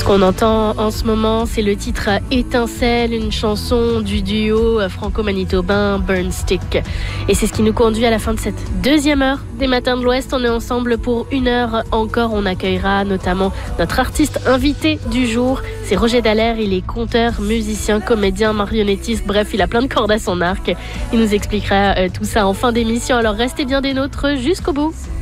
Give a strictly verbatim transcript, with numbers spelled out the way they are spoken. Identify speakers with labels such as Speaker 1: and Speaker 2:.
Speaker 1: qu'on entend en ce moment, c'est le titre Étincelle, une chanson du duo franco-manitobain Burn Stick. Et c'est ce qui nous conduit à la fin de cette deuxième heure des Matins de l'Ouest. On est ensemble pour une heure encore. On accueillera notamment notre artiste invité du jour. C'est Roger Dallaire. Il est conteur, musicien, comédien, marionnettiste. Bref, il a plein de cordes à son arc. Il nous expliquera tout ça en fin d'émission. Alors restez bien des nôtres jusqu'au bout.